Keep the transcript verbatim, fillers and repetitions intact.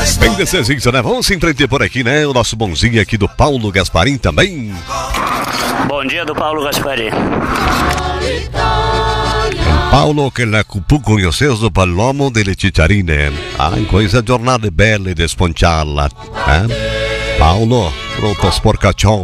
Bem desejo, né? Vamos se entreter por aqui, né? O nosso bonzinho aqui do Paulo Gasparim também. Bom dia do Paulo Gasparim. Paolo che la cupù conheceso pall'uomo delle cicciarine. Ah, in questa giornata belle di sponciarla. Eh? Paolo, brutto sporcaccione.